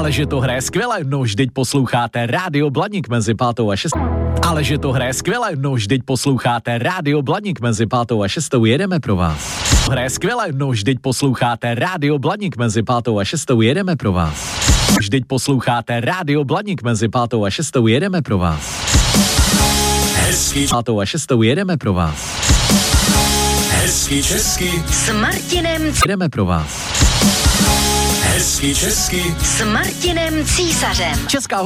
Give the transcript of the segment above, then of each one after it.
Ale že to hraje skvěle, no vždyť posloucháte Rádio Blaník mezi 5. a 6. Ale že to hraje skvěle, no vždyť posloucháte Rádio Blaník mezi 5. a 6. Jedeme pro vás. Hraje skvěle, no vždyť posloucháte Rádio Blaník mezi 5. a 6. Jedeme pro vás. Vždyť posloucháte Rádio Blaník mezi 5. a 6. Jedeme pro vás. Hezký 5. a 6. Jedeme pro vás. Hezký český S Martinem Jedeme pro vás. Hezký český S Martinem Císařem. Česká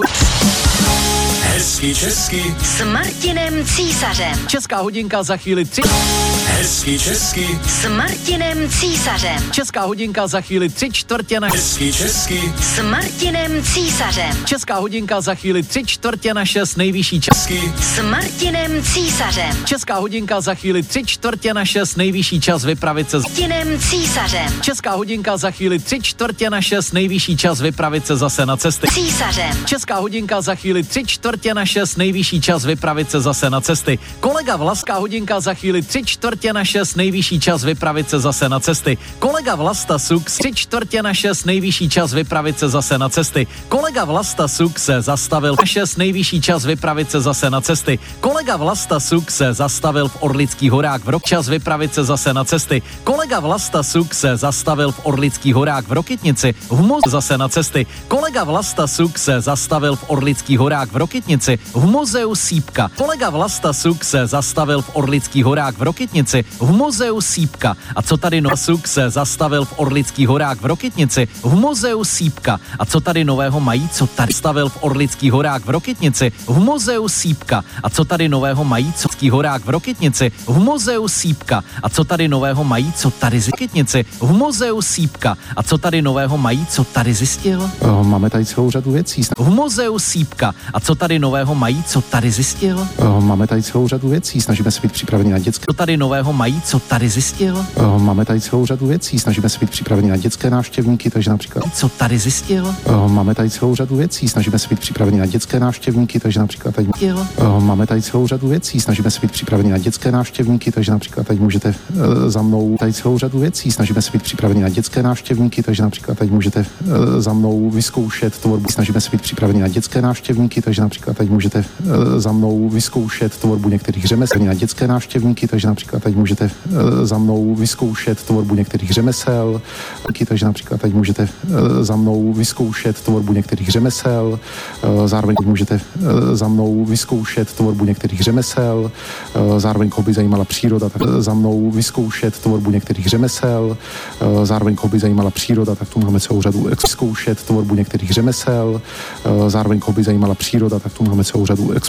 Hezký český S Martinem Císařem. Česká hodinka za chvíli 3. Hezký český S Martinem Císařem. Česká hodinka za chvíli 3/4 na Hezký český S Martinem Císařem. Česká hodinka za chvíli 3/4 na 6 nejvyšší čas. Hezký S Martinem Císařem. Česká hodinka za chvíli 3/4 na 6 nejvyšší čas vypravit se. Martinem Císařem. Česká hodinka za chvíli 3/4 na 6 nejvyšší čas vypravit se zase na cesty. Císařem. Česká hodinka za chvíli 3/4 na 6 nejvyšší čas vypravit se zase na cesty. Kolega Vlasta hodinka za chvíli 3/4 na 6 nejvyšší čas vypravit se zase na cesty. Kolega Vlasta Sux 3/4 na 6 nejvyšší čas vypravit se zase na cesty. Kolega Vlasta Sux se zastavil na 6 nejvyšší čas vypravit se zase na cesty. Kolega Vlasta Sux se zastavil v Orlických horách v čas vypravit se zase na cesty. Kolega Vlasta Sux se zastavil v Orlických horách v Rokytnici v muzeu zase na cesty. Kolega Vlasta Sux se zastavil v Orlických horách v Rokytnici v muzeu Sýpka. Kolega Vlasta Sux se zastavil v Orlických horách v Rokytnici v muzeu Sýpka. A co tady Sux se zastavil v Orlických horách v Rokytnici v muzeu Sýpka. A co tady nového mají, co tady stavil v Orlických horách v Rokytnici v muzeu Sýpka. A co tady nového mají, co v horách v Rokytnici v muzeu Sýpka. A co tady nového mají, co tady z Rokytnici v muzeu Sýpka. A co tady nového mají, co tady zjistil? Máme tady celou řadu věcí. V muzeu Sýpka. A co tady nového mají, co tady zjistil? Máme tady celou řadu věcí, snažíme se být připraveni na dětské. Co tady nového mají, co tady zjistil? Máme tady celou řadu věcí, snažíme se být připraveni na dětské návštěvníky, takže například. Co tady zjistil? Máme tady celou řadu věcí, snažíme se být připraveni na dětské návštěvníky, takže například tady. Máme tady celou řadu věcí, snažíme se být připraveni na dětské návštěvníky, takže například tady můžete za mnou. Tady celou řadu věcí, snažíme se být připraveni na dětské návštěvníky, takže například tady můžete za mnou vyzkoušet tvorbu. Snažíme se být připraveni na dětské návštěvníky, takže například tady můžete za mnou vyzkoušet tvorbu některých řemesel. Na dětské návštěvníky, takže například tady můžete za mnou vyzkoušet tvorbu některých řemesel, takže například tady můžete za mnou vyzkoušet tvorbu některých řemesel, zároveň můžete za mnou vyzkoušet tvorbu některých řemesel, zároveň koho by zajímala příroda, tak za mnou vyzkoušet tvorbu některých řemesel, zároveň koho by zajímala příroda, tak tu máme celou řadu zkoušet tvorbu některých řemesel, zároveň koho by zajímala příroda, tak tu máme celou řadu